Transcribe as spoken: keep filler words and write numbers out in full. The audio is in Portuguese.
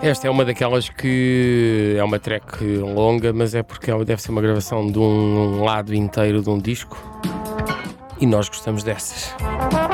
Esta é uma daquelas que é uma track longa, mas é porque ela deve ser uma gravação de um lado inteiro de um disco e nós gostamos dessas.